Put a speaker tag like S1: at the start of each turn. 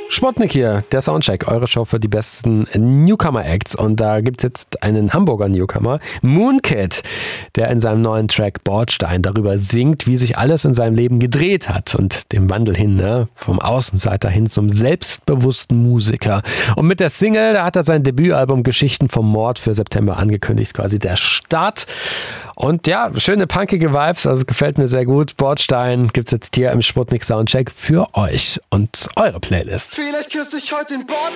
S1: Sputnik hier, der Soundcheck, eure Show für die besten Newcomer-Acts. Und da gibt's jetzt einen Hamburger Newcomer, Moonkid, der in seinem neuen Track Bordstein darüber singt, wie sich alles in seinem Leben gedreht hat und dem Wandel hin, ne? Vom Außenseiter hin zum selbstbewussten Musiker. Und mit der Single, da hat er sein Debütalbum Geschichten vom Mord für September angekündigt, quasi der Start. Und ja, schöne punkige Vibes, also gefällt mir sehr gut. Bordstein gibt's jetzt hier im Sputnik Soundcheck für euch und eure Playlist.
S2: Vielleicht küsse ich heute den Bordstein.